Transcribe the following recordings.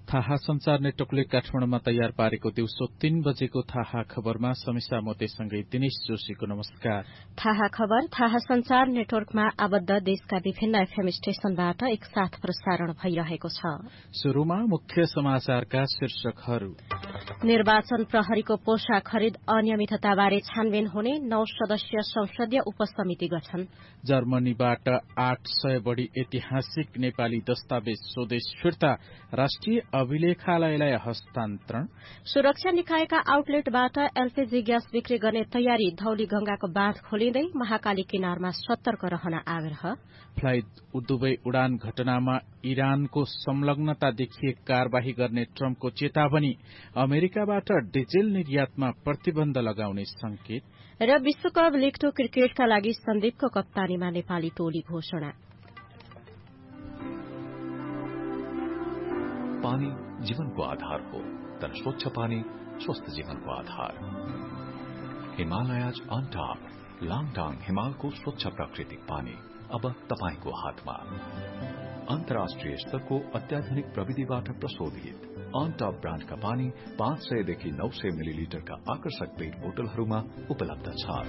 थाहा संचार नेटवर्कले काठमाडौँमा तयार पारेको दिउँसो 3 बजेको थाहा खबरमा समीक्षा मोतेसँगै दिनेश जोशीको नमस्कार। थाहा खबर थाहा संचार नेटवर्कमा आबद्ध देशका विभिन्न एफएम स्टेशनबाट एकसाथ प्रसारण भइरहेको छ। शुरूमा मुख्य समाचारका शीर्षकहरू। निर्वाचन प्रहरीको पोशाक खरिद अनियमितताबारे छानबिन हुने 9 सदस्यीय संसदीय उपसमिति गठन। जर्मनीबाट 800 बढ़ी ऐतिहासिक नेपाली दस्तावेज स्वदेश फिर्ता, राष्ट्रिय अभिलेखालयलाई हस्तान्तरण। सुरक्षा निकायका आउटलेटबाट एलपीजी ग्यास बिक्री गर्ने तयारी, धौली गंगाको बाँध खोलिँदै महाकाली किनारमा सतर्क रहन आग्रह। फ्लाइट दुबई उडान घटनामा इरानको संलग्नता देखिए कार्यवाही गर्ने ट्रम्पको चेतावनी, अमेरिकाबाट डिजेल निर्यातमा प्रतिबन्ध लगाउने संकेत र विश्वकप लीग 2 क्रिकेटका लागि सन्दीपको कप्तानीमा नेपाली टोली घोषणा। पानी जीवनको आधार हो, तर स्वच्छ पानी स्वस्थ जीवनको आधार। हिमालयज अन टप, लाङटाङ हिमालको स्वच्छ प्राकृतिक पानी अब तपाईको हातमा। अन्तर्राष्ट्रिय स्तरको अत्याधुनिक प्रविधिबाट प्रशोधित अन टप ब्रान्डका पानी 500 देखि 900 मिलिलिटरका आकर्षक पेट बोतलहरूमा उपलब्ध छ।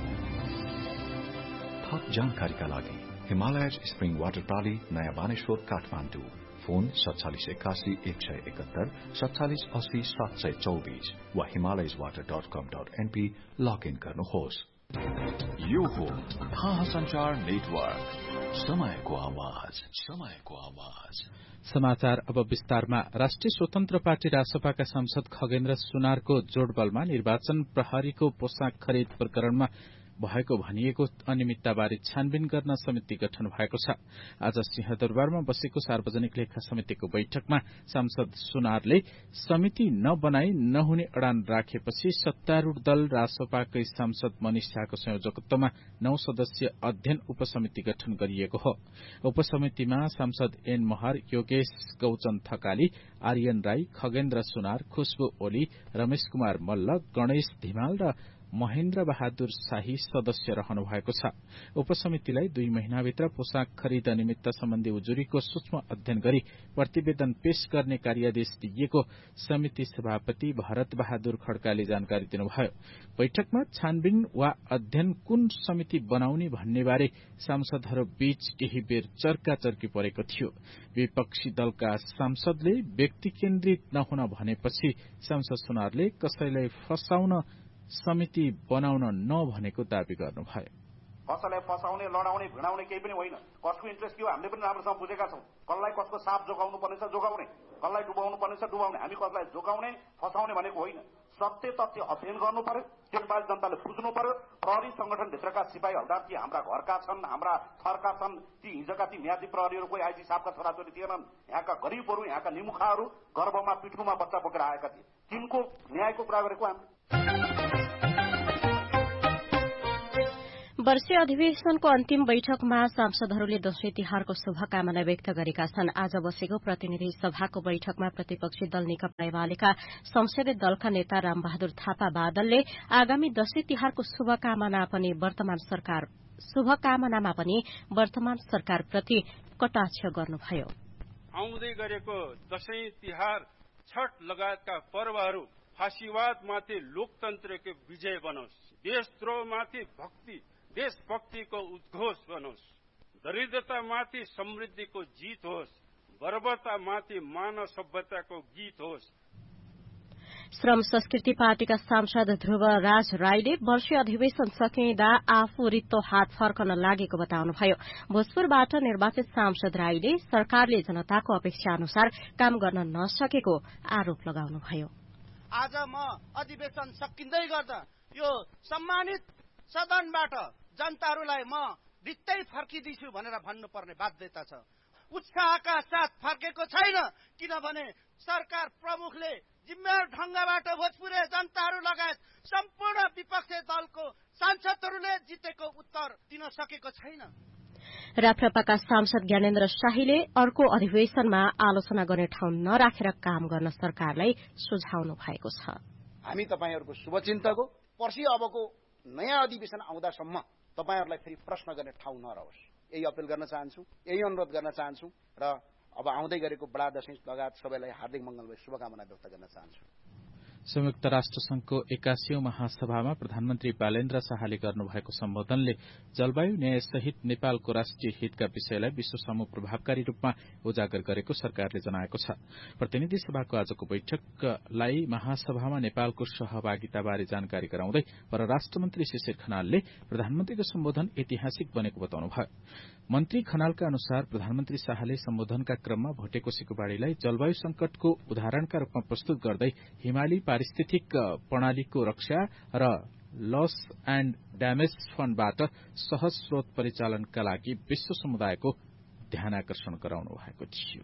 थप जानकारीका लागि हिमालयज स्प्रिङ वाटर प्राली, नयाँ बानेश्वर, काठमाडौँ। फोन 4781 171 47 80 724 वा himalayaswater.com.np लगइन गर्नुहोस्। यो हो थाहा संचार नेटवर्क, समयको आवाज, समयको आवाज। समाचार अब विस्तारमा। राष्ट्रिय स्वतन्त्र पार्टी रासपाका सांसद खगेन्द्र सुनारको जोडबलमा निर्वाचन प्रहरीको पोशाक खरिद प्रकरणमा भएको भनिएको अनियमितताबारे छानबिन गर्न समिति गठन भएको छ। आज सिंहदरबारमा बसेको सार्वजनिक लेखा समितिको बैठकमा सांसद सुनारले समिति नबनाई नहुने अडान राखेपछि सत्तारूढ़ दल रासपाकै सांसद मनिष शाहको संयोजकत्वमा 9 सदस्यीय अध्ययन उपसमिति गठन गरिएको हो। उपसमितिमा सांसद एन महर, योगेश गौचन थकाली, आर्यन राई, खगेन्द्र सुनार, खुशबु ओली, रमेश कुमार मल्ल, गणेश धिमाल र महेन्द्र बहादुर शाही सदस्य रहनु भएको छ। उपसमितिलाई 2 महिनाभित्र पोशाक खरिद अनियमितता सम्बन्धी उजुरीको सूक्ष्म अध्ययन गरी प्रतिवेदन पेश गर्ने कार्यादेश दिइएको समिति सभापति भरत बहादुर खड्काले जानकारी दिनुभयो। बैठकमा छानबिन वा अध्ययन कुन समिति बनाउने भन्ने बारे सांसदहरू बीच केही बेर चर्काचर्की परेको थियो। विपक्षी दलका सांसदले व्यक्ति केन्द्रित नहुन भनेपछि सांसद सुनारले कसैलाई फसाउन समिति बनाउन नभनेको दावी गर्नुभयो। कसैलाई फसाउने, लडाउने, भिडाउने केही पनि होइन। कसको इन्ट्रेस्ट के हो हामीले पनि राम्रोसँग बुझेका छौं। कसलाई कसको साथ जोगाउनु पर्नेछ जोगाउने, कसलाई डुबाउनु पर्नेछ डुबाउने। हामी कसलाई जोगाउने फसाउने भनेको होइन। सत्य तथ्य अध्ययन गर्नु पर्यो, त्यसबारे जनताले बुझ्नु पर्यो। प्रहरी संगठन भित्रका सिपाही हल्दार ती हाम्रा घरका छन्, हाम्रा थरका छन्, ती हिजोका ती म्यादी प्रहरीहरू कोही आइजी साहबका छोराछोरी थिएनन्। यहाँका गरीबहरू, यहाँका निमुखाहरू गर्भमा पिठ्नुमा बच्चा बोकेर आएका थिए। तिनको न्यायको कुरा गरेको हामी। वर्षीय अधिवेशनको अन्तिम बैठकमा सांसदहरूले दशैं तिहारको शुभकामना व्यक्त गरेका छन्। आज बसेको प्रतिनिधि सभाको बैठकमा प्रतिपक्षी दल नेकपा एमालेका संसदीय दलका नेता रामबहादुर थापा बादलले आगामी दशैं तिहारको शुभकामनामा पनि वर्तमान सरकारप्रति कटाक्ष गर्नुभयो। आउँदै गरेको दशैं तिहार, छठ लगायतका पर्वहरू फासीवादमाथि लोकतन्त्रको विजय बनोस्, देशद्रोहमाथि देशभक्तिको उद्घोष बनोस्, दरिद्रतामाथि समृद्धिको जीत होस्, बर्बरतामाथि मानव सभ्यताको गीत होस्। श्रम संस्कृति पार्टीका सांसद ध्रुवराज राईले वर्षीय अधिवेशन सकिँदा आफू रित्तो हात फर्कन लागेको बताउनुभयो। भोजपुरबाट निर्वाचित सांसद राईले सरकारले जनताको अपेक्षा अनुसार काम गर्न नसकेको आरोप लगाउनुभयो। आज म अधिवेशन सकिँदै गर्दा यो सम्मानित सदनबाट जनताहरूलाई म रित्तै फर्किदिन्छु भनेर भन्नुपर्ने बाध्यता छ। उत्साहका साथ फर्केको छैन, किनभने सरकार प्रमुखले जिम्मेवार ढंगबाट भोजपुरे जनताहरू लगायत सम्पूर्ण विपक्षी दलको सांसदहरूले जितेको उत्तर दिन सकेको छैन। राप्रपाका सांसद ज्ञानेन्द्र शाहीले अर्को अधिवेशनमा आलोचना गर्ने ठाउँ नराखेर काम गर्न सरकारलाई सुझाउनु भएको छ। हामी तपाईहरूको शुभचिन्तक हो। पर्सि अबको नयाँ अधिवेशन आउँदासम्म तपाईहरूलाई फेरि प्रश्न गर्ने ठाउँ नरहोस्, यही अपिल गर्न चाहन्छु, यही अनुरोध गर्न चाहन्छु र अब आउँदै गरेको बडा दशैं लगायत सबैलाई हार्दिक मङ्गलमय शुभकामना व्यक्त गर्न चाहन्छु। संयुक्त राष्ट्र संघको 81औं महासभामा प्रधानमन्त्री बालेन्द्र शाहले गर्नुभएको सम्बोधनले जलवायु न्याय सहित नेपालको राष्ट्रिय हितका विषयलाई विश्वसमूह प्रभावकारी रूपमा उजागर गरेको सरकारले जनाएको छ। प्रतिनिधि सभाको आजको बैठकलाई महासभामा नेपालको सहभागिताबारे जानकारी गराउँदै परराष्ट्र मन्त्री शिशिर खनालले प्रधानमन्त्रीको सम्बोधन ऐतिहासिक बनेको बताउनुभयो। मन्त्री खनालका अनुसार प्रधानमन्त्री शाहले सम्बोधनका क्रममा भोटेकोशीको बाढ़ीलाई जलवायु संकटको उदाहरणका रूपमा प्रस्तुत गर्दै हिमाली पारिस्थितिक प्रणालीको रक्षा र लस एण्ड ड्यामेज फण्डबाट सहज स्रोत परिचालनका लागि विश्व समुदायको ध्यानाकर्षण गराउनु भएको थियो।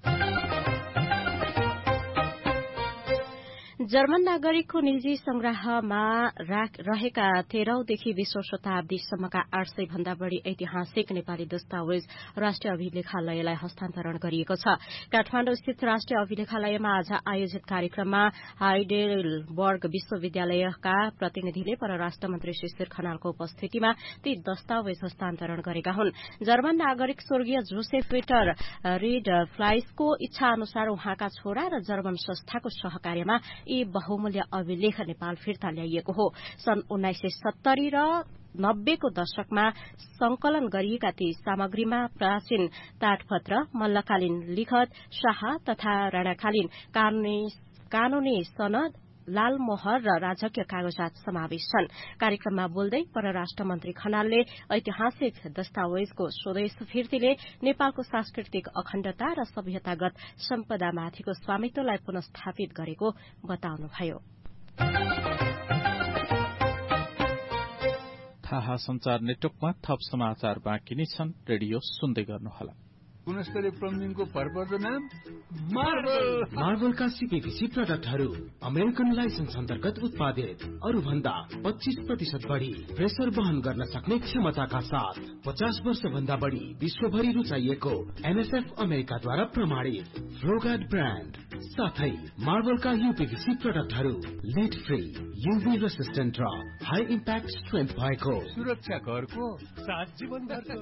जर्मन नागरिकको निजी संग्रहमा रहेका 13औं देखि 20औं शताब्दीसम्मका 800 भन्दा बढ़ी ऐतिहासिक नेपाली दस्तावेज राष्ट्रिय अभिलेखालयलाई हस्तान्तरण गरिएको छ। काठमाण्डु स्थित राष्ट्रिय अभिलेखालयमा आज आयोजित कार्यक्रममा हाइडेलबर्ग विश्वविद्यालयका प्रतिनिधिले परराष्ट्र मन्त्री शिशिर खनालको उपस्थितिमा ती दस्तावेज हस्तान्तरण गरेका हुन्। जर्मन नागरिक स्वर्गीय जोसेफ विटर रिड फ्लाइसको इच्छा अनुसार उहाँका छोरा र जर्मन संस्थाको सहकार्यमा यी बहुमूल्य अभिलेख नेपाल फिर्ता ल्याइएको हो। सन् 1970 र 90 को दशकमा संकलन गरिएका ती सामग्रीमा प्राचीन ताडपत्र, मल्लकालीन लिखत, शाह तथा राणाकालीन कानूनी सनद, लालमोहर र राजकीय कागजात समावेश छन्। कार्यक्रममा बोल्दै परराष्ट्र मन्त्री खनालले ऐतिहासिक दस्तावेजको स्वदेश फिर्तीले नेपालको सांस्कृतिक अखण्डता र सभ्यतागत सम्पदामाथिको स्वामित्वलाई पुनस्थापित गरेको बताउनुभयो। थाहा संचार नेटवर्कमा थप समाचार बाँकी नै छन्। रेडियो सुन्दै गर्नुहोला। गुणस्तरीय प्लम्बिङको भरपर्दो नाम मार्बलका सीपीभीसी प्रडक्टहरू अमेरिकन लाइसेन्स अन्तर्गत उत्पादित, अरू भन्दा 25% बढी प्रेसर वहन गर्न सक्ने क्षमताका साथ 50 वर्ष भन्दा बढी विश्वभरि रुचाइएको एनएसएफ अमेरिकाद्वारा प्रमाणित फ्लोगार्ड ब्रान्ड साथै मार्बलका यूपीभीसी प्रडक्टहरू लिड फ्री, यूभी रेसिस्टेन्ट र हाई इम्प्याक्ट स्ट्रेन्थ भएको सुरक्षा घरको साथ जीवनभरको।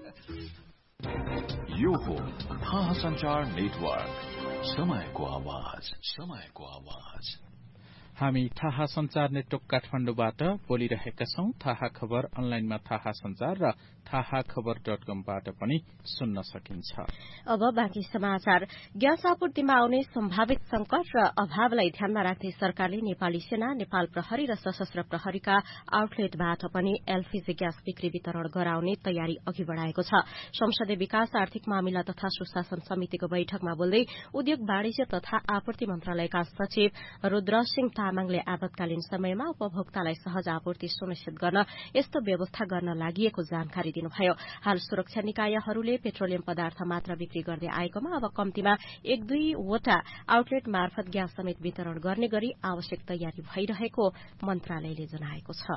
यो हो थाहा संचार नेटवर्क, समयको आवाज, समयको आवाज। हामी थाहा संचार नेटवर्क काठमाडौँबाट बोलिरहेका छौं। थाहा खबर अनलाइनमा थाहा संचार र थाहाखबर.com-बाट पनि सुन्न सकिन्छ। अब बाँकी समाचार। ग्यास आपूर्तिमा आउने सम्भावित संकट र अभावलाई ध्यानमा राख्दै सरकारले नेपाली सेना, नेपाल प्रहरी र सशस्त्र प्रहरीका आउटलेटबाट पनि एलपीजी ग्यास बिक्री वितरण गराउने तयारी अघि बढ़ाएको छ। संसदीय विकास, आर्थिक मामिला तथा सुशासन समितिको बैठकमा बोल्दै उद्योग वाणिज्य तथा आपूर्ति मन्त्रालयका सचिव रुद्रसिंह तामाङले आपतकालीन समयमा उपभोक्तालाई सहज आपूर्ति सुनिश्चित गर्न यस्तो व्यवस्था गर्न लागि जानकारी दिनुभयो। हाल सुरक्षा निकायहरूले पेट्रोलियम पदार्थ मात्र बिक्री गर्दै आएकोमा अब कम्तीमा 1-2 वटा आउटलेट मार्फत ग्यास समेत वितरण गर्ने गरी आवश्यक तयारी भइरहेको मन्त्रालयले जनाएको छ।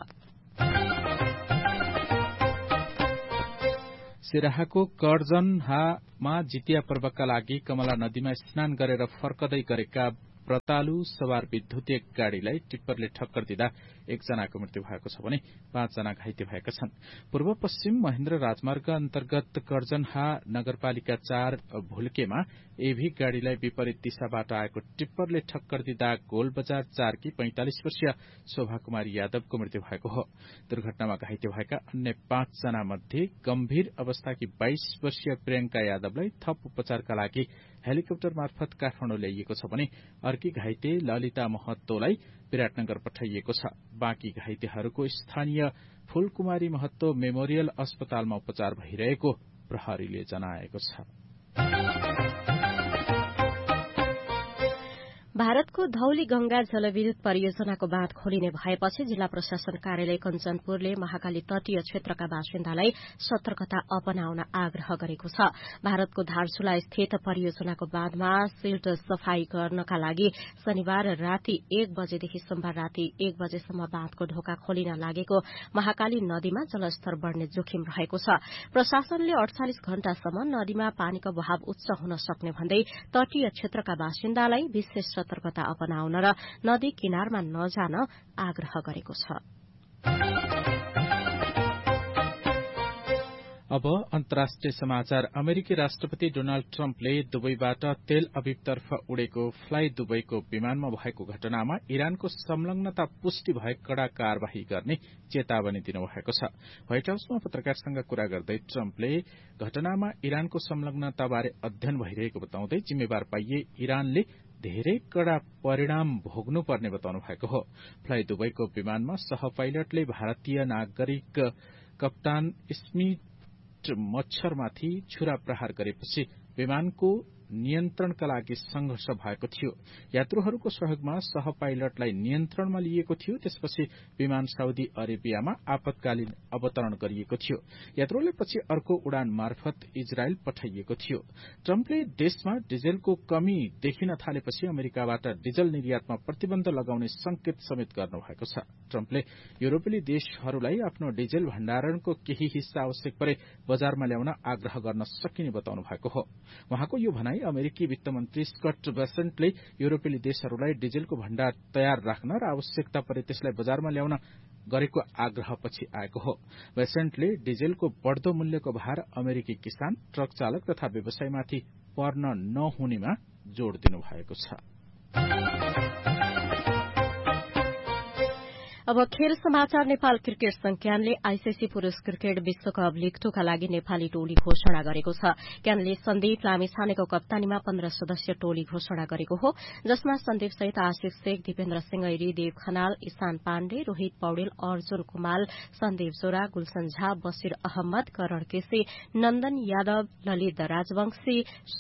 सिराहाको कर्जनहामा जितिया पर्वका लागि कमला नदीमा स्नान गरेर फर्कदै गरेका व्रतालु सवार विद्युतीय गाड़ीलाई टिप्परले ठक्कर दिँदा एकजनाको मृत्यु भएको छ भने 5 जना घाइते भएका छन्। पूर्व पश्चिम महेन्द्र राजमार्ग अन्तर्गत कर्जनहा नगरपालिका 4 भुल्केमा एभी गाड़ीलाई विपरीत दिशाबाट आएको टिप्परले ठक्कर दिँदा गोलबजार 4 की 45 वर्षीय शोभा कुमारी यादवको मृत्यु भएको हो। दुर्घटनामा घाइते भएका अन्य 5 जना मध्ये गम्भीर अवस्थाकी 22 वर्षीय प्रियंका यादवलाई थप उपचारका लागि हेलिकप्टर मार्फत काठमाडौँ ल्याइएको छ भने अर्की घाइते ललिता महत्तोलाई विराटनगर पठाइएको छ। बाँकी घाइतेहरूको स्थानीय फूलकुमारी महत्तो मेमोरियल अस्पतालमा उपचार भइरहेको प्रहरीले जनाएको छ। भारतको धौली गंगा जलविद्युत परियोजनाको बाँध खोलिने भएपछि जिल्ला प्रशासन कार्यालय कञ्चनपुरले महाकाली तटीय क्षेत्रका बासिन्दालाई सतर्कता अपनाउन आग्रह गरेको छ। भारतको धारचुला स्थित परियोजनाको बाँधमा सिल्ट सफाई गर्नका लागि शनिबार राति 1 बजेदेखि सोमबार राति 1 बजेसम्म बाँधको ढोका खोलिन लागेको महाकाली नदीमा जलस्तर बढ़ने जोखिम रहेको छ। प्रशासनले 48 घण्टासम्म नदीमा पानीको बहाव उच्च हुन सक्ने भन्दै तटीय क्षेत्रका बासिन्दालाई विशेष सतर्कता अपनाउन र नदी किनारमा नजान आग्रह गरेको छ। अब अन्तर्राष्ट्रिय समाचार। अमेरिकी राष्ट्रपति डोनाल्ड ट्रम्पले दुबईबाट तेल अभिवतर्फ उडेको फ्लाई दुबईको विमानमा भएको घटनामा इरानको संलग्नता पुष्टि भए कड़ा कार्यवाही गर्ने चेतावनी दिनुभएको छ। व्हाइट हाउसमा पत्रकारसँग कुरा गर्दै ट्रम्पले घटनामा इरानको संलग्नताबारे अध्ययन भइरहेको बताउँदै जिम्मेवार पाइए इरानले धेरै कड़ा परिणाम भोग्नुपर्ने बताउनु भएको हो। फ्लाई दुबईको विमानमा सह पाइलटले भारतीय नागरिक कप्तान स्मिथ मच्छरमाथि छुरा प्रहार गरेपछि विमानको नियन्त्रणका लागि संघर्ष भएको थियो। यात्रुहरूको सहयोगमा सह पाइलटलाई नियन्त्रणमा लिएको थियो। त्यसपछि विमान साउदी अरेबियामा आपतकालीन अवतरण गरिएको थियो। यात्रुले पछि अर्को उडान मार्फत इजरायल पठाइएको थियो। ट्रम्पले देशमा डिजेलको कमी देखिन थालेपछि अमेरिकाबाट डिजल निर्यातमा प्रतिबन्ध लगाउने संकेत समेत गर्नुभएको छ। ट्रम्पले युरोपेली देशहरूलाई आफ्नो डिजेल भण्डारणको केही हिस्सा आवश्यक परे बजारमा ल्याउन आग्रह गर्न सकिने बताउनु भएको हो। उहाँको यो भनाई अमेरिकी वित्त मन्त्री स्कट बेसेन्टले युरोपेली देशहरूलाई डिजेलको भण्डार तयार राख्न र आवश्यकता परे त्यसलाई बजारमा ल्याउन गरेको आग्रहपछि आएको हो। बेसेन्टले डिजेलको बढ़दो मूल्यको भार अमेरिकी किसान, ट्रक चालक तथा व्यवसायमाथि पर्न नहुनेमा जोड़ दिनुभएको छ। अब खेल समाचार। नेपाल क्रिकेट संघ क्यानले आईसीसी पुरूष क्रिकेट विश्वकप लीग 2 का लागि नेपाली टोली घोषणा गरेको छ। क्यानले सन्दीप लामिछानेको कप्तानीमा 15 सदस्यीय टोली घोषणा गरेको हो, जसमा सन्दीप सहित आशिष शेख, दीपेन्द्र सिंह ऐरी, देव खनाल, ईशान पाण्डे, रोहित पौडेल, अर्जुन कुमाल, सन्दीप जोरा, गुलशन झा, बशीर अहमद, करण केसी, नन्दन यादव, ललित राजवंशी,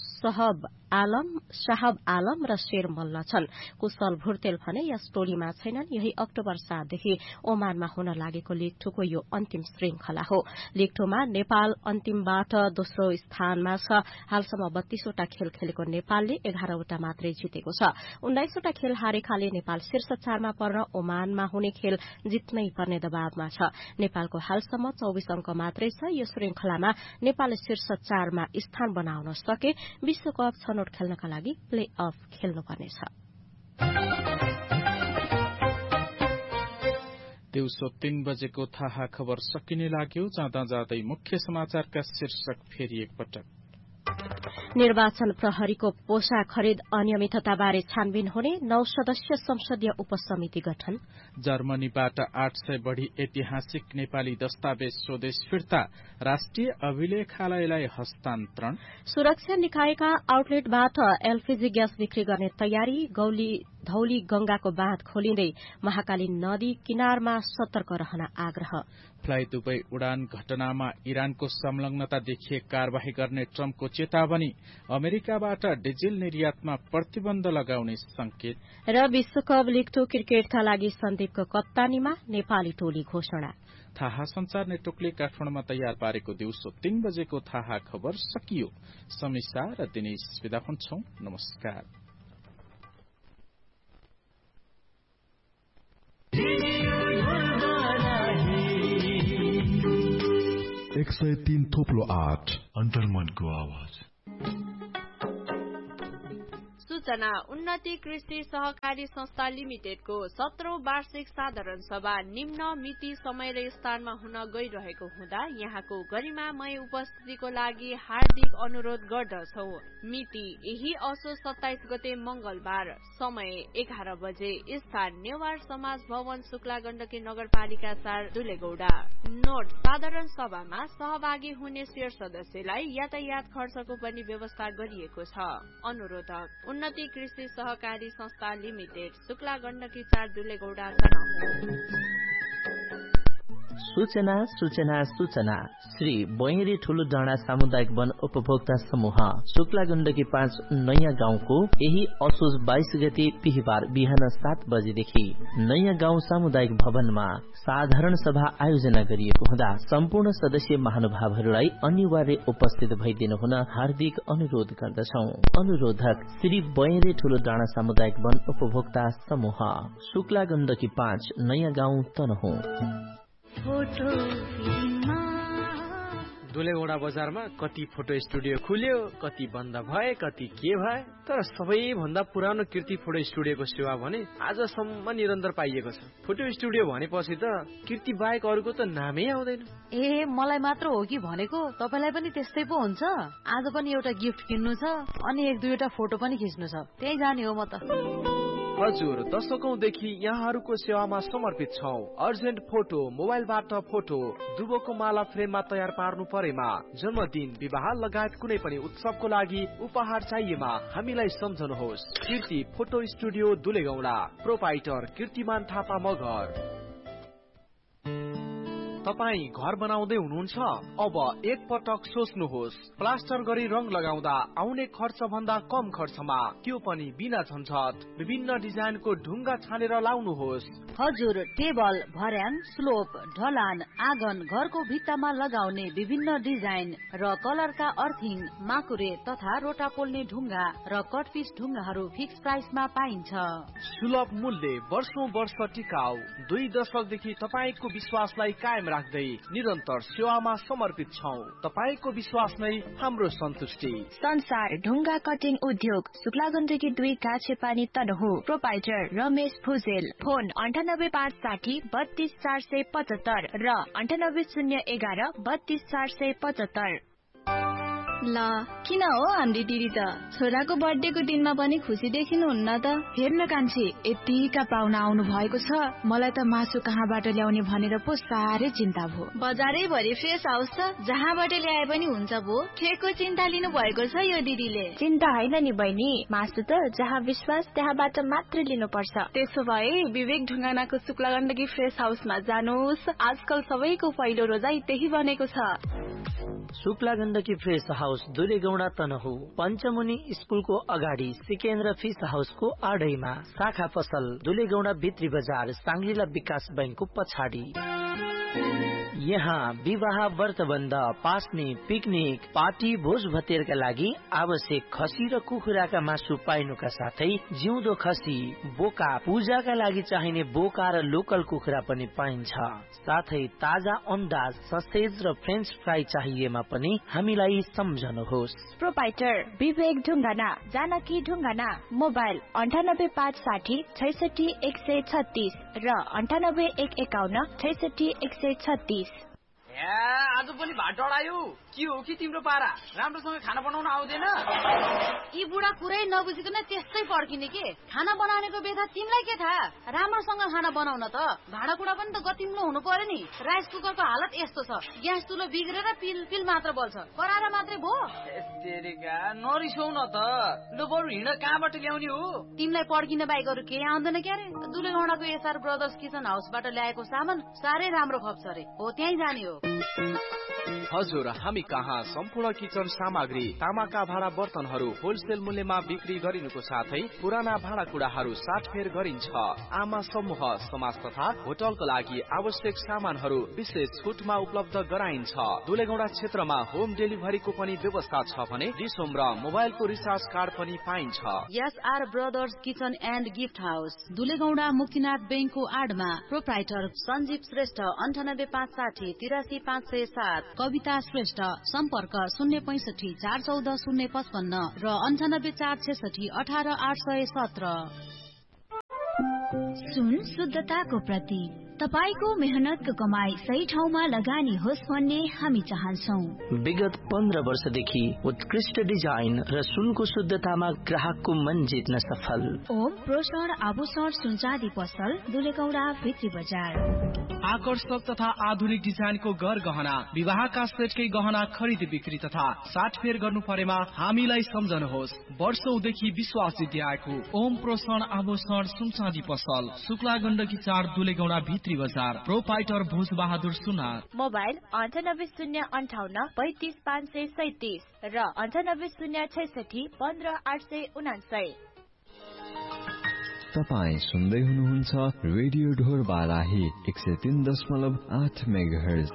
शाहब आलम र शेर मल्ल छन्। कुशल भुर्तेल भने यस टोलीमा छैनन्। यही अक्टोबर 7 देखि ओमानमा हुन लागेको लीग 2 को यो अन्तिम श्रृंखला हो। लीग 2 मा नेपाल अन्तिमबाट दोस्रो स्थानमा छ। हालसम्म 32 वटा खेल खेलेको नेपालले 11 वटा मात्रै जितेको छ। 19 वटा खेल हारेकाले नेपाल शीर्ष 4 मा पर्न ओमानमा हुने खेल जित्नै पर्ने दबावमा छ। नेपालको हालसम्म 24 अंक मात्रै छ। यो श्रृंखलामा नेपालले शीर्ष 4 मा स्थान बनाउन सके विश्वकप छनौट खेल्नका लागि प्ले अफ खेल्नुपर्नेछ। दिउँसो 3 बजेको थाहा खबर सकिने लाग्यो। जाँदा जाँदै मुख्य समाचारका शीर्षक फेरि एकपटक। निर्वाचन प्रहरीको पोशाक खरिद अनियमितताबारे छानबिन हुने 9 सदस्यीय संसदीय उपसमिति गठन। जर्मनीबाट 800 बढ़ी ऐतिहासिक नेपाली दस्तावेज स्वदेश फिर्ता, राष्ट्रिय अभिलेखालयलाई हस्तान्तरण। सुरक्षा निकायका आउटलेटबाट एलपीजी ग्यास बिक्री गर्ने तयारी। धौली गंगाको बाँध खोलिँदै महाकाली नदी किनारमा सतर्क रहन आग्रह। फ्लाई दुबई उडान घटनामा इरानको संलग्नता देखिए कार्यवाही गर्ने ट्रम्पको चेतावनी। अमेरिकाबाट डिजेल निर्यातमा प्रतिबन्ध लगाउने संकेत। र विश्वकप लीग 2 क्रिकेटका लागि सन्दीपको कप्तानीमा नेपाली टोली घोषणा। थाहा संचार नेटवर्कले काठमाडौँमा तयार पारेको दिउँसो 3 बजेको थाहा खबर सकियो। समीक्षा र दिनेश विदा हुन्छौं। नमस्कार। 103.8 अन्तर्मनको आवाज। सूचना उन्नति कृषि सहकारी संस्था लिमिटेडको 17औं वार्षिक साधारण सभा निम्न मिति समय र स्थानमा हुन गइरहेको हुँदा यहाँको गरिमामय उपस्थितिको लागि हार्दिक अनुरोध गर्दछौ। मिति यही असोज 27 गते मंगलबार, समय 11 बजे, स्थान नेवार समाज भवन, शुक्ला गण्डकी नगरपालिका 4 दुलेगौडा। नोट, साधारण सभामा सहभागी हुने शेर सदस्यलाई यातायात खर्चको पनि व्यवस्था गरिएको छ। अनुरोधक उन्नति कृषि सहकारी संस्था लिमिटेड, शुक्ला गण्डकी 4 दुलेगौडा तनहुँ। सूचना सूचना सूचना। श्री बहेरी ठुलो डाँडा सामुदायिक वन उपभोक्ता समूह शुक्ला गण्डकी 5 नयाँ गाउँको यही असोज 22 गते बिहीबार बिहान 7 बजेदेखि नयाँ गाउँ सामुदायिक भवनमा साधारण सभा आयोजना गरिएको हुँदा सम्पूर्ण सदस्य महानुभावहरूलाई अनिवार्य उपस्थित भइदिनु हुन हार्दिक अनुरोध गर्दछौं। अनुरोधक श्री बहेरी ठुलो डाँडा सामुदायिक वन उपभोक्ता समूह शुक्ला गण्डकी 5 नयाँ गाउँ तनहुँ। दुलेगौडा बजारमा कति फोटो स्टुडियो खुल्यो, कति बन्द भए, कति के भए, तर सबैभन्दा पुरानो कीर्ति फोटो स्टुडियोको सेवा भने आजसम्म निरन्तर पाइएको छ। फोटो स्टुडियो भनेपछि त कीर्ति बाहेक अरूको त नामै आउँदैन। ए मलाई मात्र हो कि भनेको, तपाईलाई पनि त्यस्तै पो हुन्छ? आज पनि एउटा गिफ्ट किन्नु छ अनि 1-2वटा फोटो पनि खिच्नु छ, त्यही जाने हो म त। हजुर, दशकौंदेखि यहाँहरूको सेवामा समर्पित छौं। अर्जेन्ट फोटो, मोबाइलबाट फोटो, दुबोको माला फ्रेममा तयार पार्नु परेमा, जन्मदिन, विवाह लगायत कुनै पनि उत्सवको लागि उपहार चाहिएमा हामीलाई सम्झनुहोस्। कीर्ति फोटो स्टुडियो दुलेगौडा, प्रोपाइटर कीर्तिमान थापा मगर। तपाई घर बनाउँदै हुनुहुन्छ? अब एक पटक सोच्नुहोस्। प्लास्टर गरी रंग लगाउँदा आउने खर्च भन्दा कम खर्चमा, त्यो पनि बिना झन्झट, विभिन्न डिजाइनको ढुङ्गा छानेर लाउनुहोस्। हजुर, टेबल, भर्याङ, स्लोप, ढलान, आँगन, घरको भित्तामा लगाउने विभिन्न डिजाइन र कलरका अर्थिङ, माकुरे तथा रोटा पोल्ने ढुङ्गा र कटपिस ढुङ्गाहरू फिक्स प्राइसमा पाइन्छ। सुलभ मूल्य, वर्षौं वर्ष टिकाउ, 2 दशकदेखि तपाईको विश्वासलाई कायम राख्दै निरन्तर सेवामा समर्पित छौं। तपाईको विश्वास नै हाम्रो सन्तुष्टि। संसार ढुङ्गा कटिङ उद्योग, शुक्लागण्डकी 2 काछेपानी तनहु। प्रोपाइटर रमेश भुजेल। फोन 9856 32475 र 9801 32475। ल किन हो हाम्री दिदी त छोराको बर्थडेको दिनमा पनि खुसी देखिनुहुन्न त? हेर्न कान्छी, यतिका पाहुना आउनु भएको छ, मलाई त मासु कहाँबाट ल्याउने भनेर पो साह्रै चिन्ता भयो। बजारै भरि फ्रेस हाउस छ, जहाँबाट ल्याए पनि हुन्छ भो। ठेकको चिन्ता लिनु भएको छ यो दिदीले। चिन्ता होइन नि बहिनी, मासु त जहाँ विश्वास त्यहाँबाट मात्र लिनुपर्छ। त्यसो भए विवेक ढुङ्गानाको शुक्लागण्डकी फ्रेस हाउसमा जानुहोस्। आजकल सबैको पहिलो रोजाइ त्यही बनेको छ। शुक्लागण्डकी फ्रेस हाउस दुलेगौडा तनहु, पञ्चमुनि स्कुलको अगाडि सिकेन्द्र फिस हाउसको आडैमा, शाखा पसल दुलेगौडा भित्री बजार, सांग्रिला विकास बैंकको पछाडि। यहाँ विवाह, व्रतबन्ध, पास्ने, पिकनिक, पार्टी, भोज भतेरका लागि आवश्यक खसी र कुखुराका मासु पाइनुका साथै जिउँदो खसी, बोका, पूजाका लागि चाहिने बोका र लोकल कुखुरा पनि पाइन्छ। साथै ताजा अन्डा, ससेज र फ्रेन्च फ्राई चाहिएमा पनि हामीलाई सम्झनुहोस्। प्रोपाइटर विवेक ढुङ्गाना, जानकी ढुङ्गाना। मोबाइल 9856 66 136 र 9851 66 136। आज पनि भात डढायो। के हो कि तिम्रो पारा? राम्रोसँग खाना बनाउन आउँदैन? यी बुढा कुरै नबुझिकन त्यस्तै पड्किने के? खाना बनाउनेको बेथा तिमीलाई के थाहा? राम्रोसँग खाना बनाउन त भाँडाकुँडा पनि त गतिम्लो हुनु पर्यो नि। राइस कुकरको हालत यस्तो छ, ग्यास चुलो बिग्रेर पिल मात्र बल्छ, कराएर मात्रै भो। नरिसाउ न त, ल बरु हिँड कहाँबाट ल्याउने हो? तिमीलाई पड्किन बाहेक अरू केही आउँदैन क्यारे? दुलेगौडाको एसआर ब्रदर्स किचन हाउसबाट ल्याएको सामान साह्रै राम्रो खप्छ रे, हो त्यही जाने हो। हजुर, हामी कहाँ सम्पूर्ण किचन सामग्री, तामाका भाँडा बर्तनहरू होलसेल मूल्यमा बिक्री गरिनुको साथै पुराना भाँडाकुँडाहरू साटफेर गरिन्छ। आमा समूह, समाज तथा होटलको लागि आवश्यक सामानहरू विशेष छुटमा उपलब्ध गराइन्छ। दुलेगौडा क्षेत्रमा होम डेलिभरीको पनि व्यवस्था छ भने डिसोम र मोबाइलको रिचार्ज कार्ड पनि पाइन्छ। SR brothers kitchen and gift house, दुलेगौडा Muktinath बैंकको आडमा। प्रोप्राइटर सञ्जीव श्रेष्ठ, 9856 83 507। कविता श्रेष्ठ, सम्पर्क 065 414 055 र 98 466 18 817। सुन शुद्धताको प्रतीक, तपाईको मेहनतको कमाई सही ठाउँमा लगानी होस् भन्ने हामी चाहन्छौं। विगत 15 वर्षदेखि उत्कृष्ट डिजाइन र सुनको शुद्धतामा ग्राहकको मन जित्न सफल। ओम प्रोषण आभूषण सुनचाँदी पसल, दुलेगौडा भित्री बजार। आकर्षक तथा आधुनिक डिजाइनको घर गहना, विवाहका सेटकै गहना खरिद बिक्री तथा साटफेर गर्नु परेमा हामीलाई सम्झनुहोस्। वर्षौंदेखि विश्वास जित्दै आएको ओम प्रोषण आभूषण सुनचाँदी पसल, शुक्लागण्डकी 4 दुलेगौडा भित्री बजार। प्रोपाइटर भोज बहादुर सुनार। मोबाइल 9808 35 537 र 9806 15 879। तपाईँ सुन्दै हुनुहुन्छ रेडियो ढोर बाराही 103.8 मेगाहर्ज।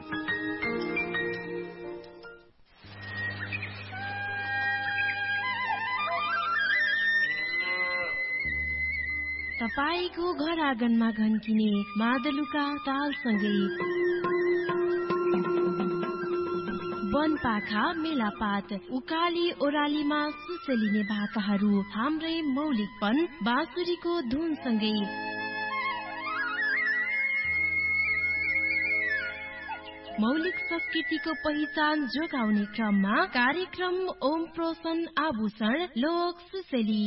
तपाईको घर आँगनमा घन्किने मादलुका तालसँगै वनपाखा मेलापात उकाली ओरालीमा सुसेलिने भाकाहरू हाम्रै मौलिकपन बाँसुरीको धुनसँगै मौलिक संस्कृतिको पहिचान जोगाउने क्रममा कार्यक्रम ओम प्रोसन आभूषण लोक सुसेली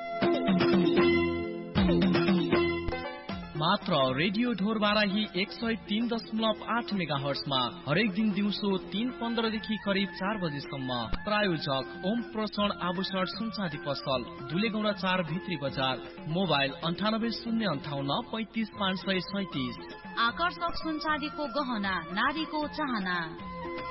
मात्र रेडियो ढोरबाराही 103.8 मेगाहर्ट्जमा हरेक दिन दिउँसो 3:15 देखि करिब 4 बजेसम्म। प्रायोजक ओम प्रोसन आभूषण सुनचाँदी पसल दुलेगौडा 4 भित्री बजार। मोबाइल 9805 35 537। आकर्षक सुनचाँदीको गहना नारीको चाहना।